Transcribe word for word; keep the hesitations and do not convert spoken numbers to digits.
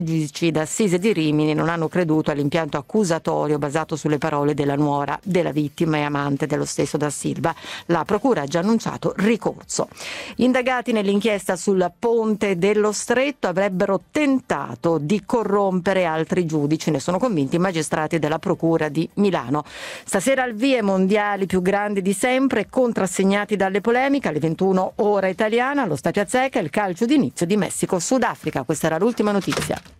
giudici d'assise di Rimini non hanno creduto all'impianto accusatorio basato sulle parole della nuora della vittima e amante dello stesso Da Silva. La procura ha già annunciato ricorso. Indagati nell'inchiesta sul ponte dello Stretto avrebbero tentato di corrompere altri giudici, ne sono convinti i magistrati della procura di Milano. Stasera al via i mondiali più grandi di sempre, contrassegnati dalle polemiche. Alle ventuno ora italiana, allo Stadio Azzecca, il calcio d'inizio di Messico-Sudafrica. Questa era l'ultima notizia.